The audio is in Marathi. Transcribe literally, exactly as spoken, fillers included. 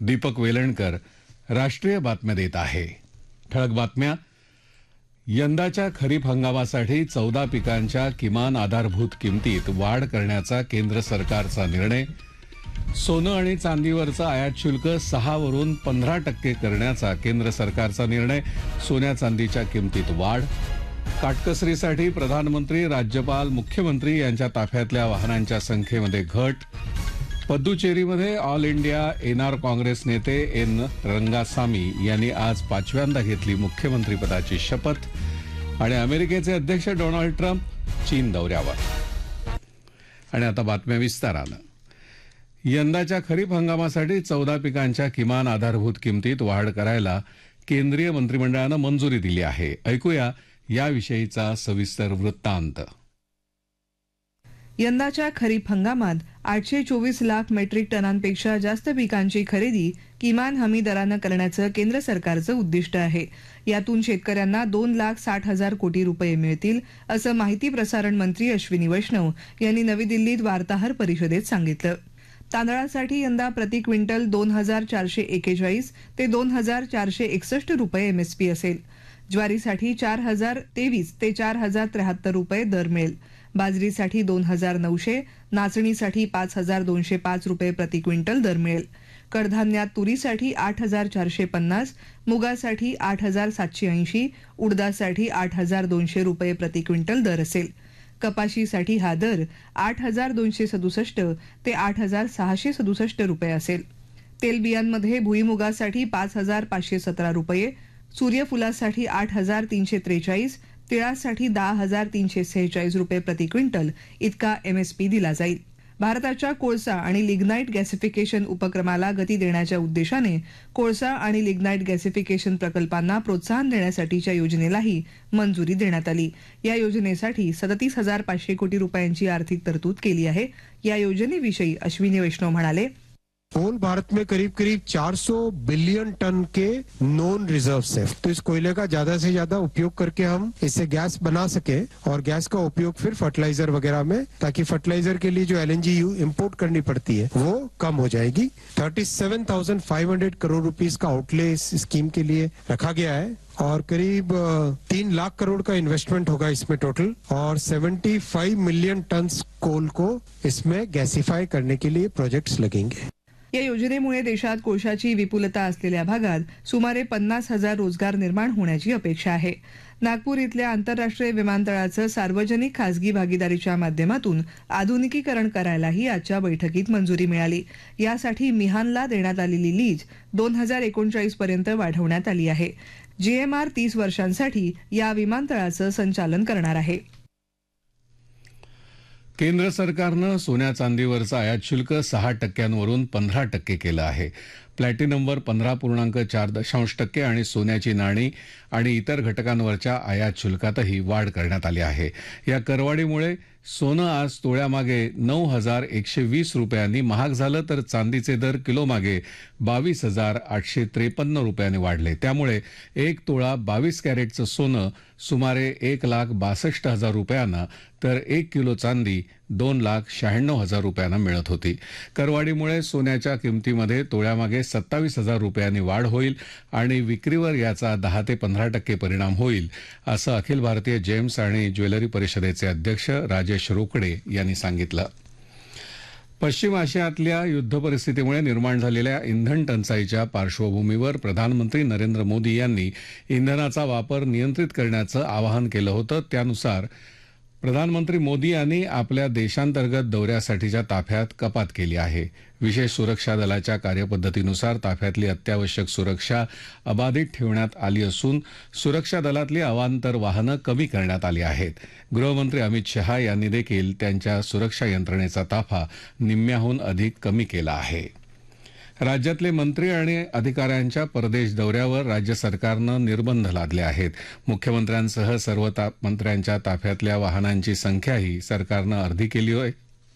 दीपक वेलणकर राष्ट्रीय बातम्या देत आहे. ठळक बातम्या. यंदाच्या खरीप हंगामासाठी चौदा पिकांच्या किमान आधारभूत किमतीत वाढ करण्याचा केंद्र सरकारचा निर्णय. सोनं आणि चांदीवरचं आयात शुल्क सहा वरून पंधरा टक्के करण्याचा केंद्र सरकारचा निर्णय. सोन्या चांदीच्या किमतीत वाढ. काटकसरीसाठी प्रधानमंत्री, राज्यपाल, मुख्यमंत्री यांच्या ताफ्यातल्या वाहनांच्या संख्येमध्ये घट. पद्दुचेरीमध्ये ऑल इंडिया एनआर काँग्रेस नेते एन रंगासामी यांनी आज पाचव्यांदा घेतली मुख्यमंत्रीपदाची शपथ. आणि अमेरिकेचे अध्यक्ष डोनाल्ड ट्रम्प चीन दौऱ्यावर. आणि आता बातम्या विस्तारानं. यंदाच्या खरीप हंगामासाठी चौदा पिकांच्या किमान आधारभूत किमतीत वाढ करायला केंद्रीय मंत्रिमंडळानं मंजुरी दिली आहे. ऐकूया याविषयीचा सविस्तर वृत्तांत. यंदाच्या खरीप हंगामात आठशे चोवीस लाख मेट्रिक टनांपेक्षा जास्त पिकांची खरेदी किमान हमी दरानं करण्याचं केंद्र सरकारचं उद्दिष्ट आहे. यातून शेतकऱ्यांना दोन लाख साठ हजार कोटी रुपये मिळतील, असं माहिती प्रसारण मंत्री अश्विनी वैष्णव यांनी नवी दिल्लीत वार्ताहर परिषदेत सांगितलं. तांदळासाठी यंदा प्रति क्विंटल दोन हजार चारशे एकेचाळीस ते दोन हजार चारशे एकसष्ट रुपये एमएसपी असेल. ज्वारीसाठी चार हजार तेवीस ते चार हजार त्र्याहत्तर रुपये दर मिळेल. बाजरीसाठी दोन हजार नऊशे, नाचणीसाठी पाच हजार दोनशे पाच रुपये प्रति क्विंटल दर मिळेल. कडधान्यात तुरीसाठी आठ हजार चारशे पन्नास, मुगासाठी आठ हजार सातशे ऐंशी, उडदासाठी आठ हजार दोनशे रुपये प्रति क्विंटल दर असेल. कपाशीसाठी हा दर आठ हजार दोनशे सदुसष्ट ते आठ हजार सहाशे सदुसष्ट रुपये असेल. तेलबियांमध्ये भुईमुगासाठी पाच हजार पाचशे सतरा रुपये, सूर्यफुलासाठी आठ हजार तीनशे त्रेचाळीस, तिळासाठी दहा हजार तीनशे सेहेचाळीस रुपये प्रति क्विंटल इतका एमएसपी दिला जाईल. भारताच्या कोळसा आणि लिग्नाईट गॅसिफिकेशन उपक्रमाला गती देण्याच्या उद्देशाने कोळसा आणि लिग्नाईट गॅसिफिकेशन प्रकल्पांना प्रोत्साहन देण्यासाठीच्या योजनेलाही मंजुरी देण्यात आली. या योजनेसाठी सदतीस हजार पाचशे कोटी रुपयांची आर्थिक तरतूद केली आहे. या योजनेविषयी अश्विनी वैष्णव म्हणाले, होल भारत में करीब करीब चार सौ बिलियन टन के नॉन रिजर्व्स है. तो इस कोयले का ज्यादा से ज्यादा उपयोग करके हम इससे गैस बना सके और गैस का उपयोग फिर फर्टिलाइजर वगैरह में, ताकि फर्टिलाइजर के लिए जो एलएनजी इंपोर्ट करनी पड़ती है वो कम हो जाएगी. थर्टी सेवन thousand five hundred crore rupees का आउटले इस स्कीम के लिए रखा गया है और करीब तीन लाख करोड़ का इन्वेस्टमेंट होगा इसमें टोटल, और पचहत्तर मिलियन टन कोल को इसमें गैसिफाई करने के लिए प्रोजेक्ट्स लगेंगे. या योजनेमुळे देशात कोळशाची विपुलता असलेल्या भागात सुमारे पन्नास हजार रोजगार निर्माण होण्याची अपेक्षा आहे. नागपूर इथल्या आंतरराष्ट्रीय विमानतळाचं सार्वजनिक खासगी भागीदारीच्या माध्यमातून आधुनिकीकरण करायलाही आजच्या बैठकीत मंजुरी मिळाली. यासाठी मिहानला देण्यात आलेली लीज दोन हजार एकोणचाळीस पर्यंत वाढवण्यात आली आहे. जीएमआर तीस वर्षांसाठी या विमानतळाचं संचालन करणार आहे. केंद्र सरकारनं सोन्या चांदीवरचं आयात शुल्क सहा टक्क्यांवरून पंधरा टक्के केलं आहे. प्लॅटिनमवर पंधरा पूर्णांक चार दशांश टक्के आणि सोन्याची नाणी आणि इतर घटकांवरच्या आयात शुल्कातही वाढ करण्यात आली आहे. या करवाढीमुळे सोनं आज तोळ्यामागे नऊ हजार एकशे वीस रुपयांनी महाग झालं, तर चांदीचे दर किलोमागे बावीस हजार आठशे त्रेपन्न रुपयांनी वाढले. त्यामुळे एक तोळा बावीस कॅरेटचं सोनं सुमारे एक लाख बासष्ट हजार रुपयांना तर एक किलो चांदी दोन लाख शहाण्णव हजार रुपयांना मिळत होती. करवाढीमुळे सोन्याच्या किमतीमध्ये तोळ्यामागे सत्तावीस हजार रुपयांनी वाढ होईल आणि विक्रीवर याचा दहा ते पंधरा टक्के परिणाम होईल, असं अखिल भारतीय जेम्स आणि ज्वेलरी परिषदेचे अध्यक्ष राजेश रोकडे यांनी सांगितलं. पश्चिम आशियातल्या युद्ध परिस्थितीमुळे निर्माण झालेल्या इंधन टंचाईच्या पार्श्वभूमीवर प्रधानमंत्री नरेंद्र मोदी यांनी इंधनाचा वापर नियंत्रित करण्याचं आवाहन केलं होतं. त्यानुसार प्रधानमंत्री मोदी यांनी आपल्या देशांतर्गत दौऱ्यासाठीच्या ताफ्यात कपात केली आहे. विशेष सुरक्षा दलाच्या कार्यपद्धतीनुसार ताफ्यातली अत्यावश्यक सुरक्षा अबाधित ठेवण्यात आली असून सुरक्षा दलातली अवांतर वाहनं कमी करण्यात आली आहेत. गृहमंत्री अमित शहा यांनी देखील त्यांच्या सुरक्षा यंत्रणेचा ताफा निम्म्याहून अधिक कमी केला आहे. राज्यातले मंत्री आणि अधिकाऱ्यांच्या परदेश दौऱ्यावर राज्य सरकारनं निर्बंध लादले आहेत. मुख्यमंत्र्यांसह सर्व मंत्र्यांच्या ताफ्यातल्या वाहनांची संख्याही सरकारनं अर्धी केली आहे.